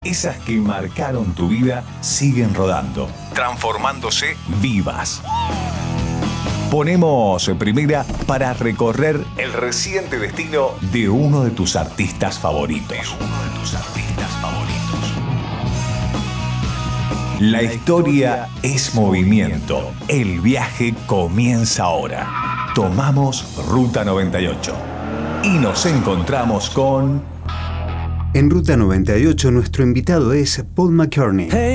Esas que marcaron tu vida siguen rodando, transformándose vivas. Ponemos primera para recorrer el reciente destino de uno de tus artistas favoritos. La historia es movimiento. El viaje comienza ahora. Tomamos Ruta 98 y nos encontramos con... En Ruta 98 nuestro invitado es Paul McCartney.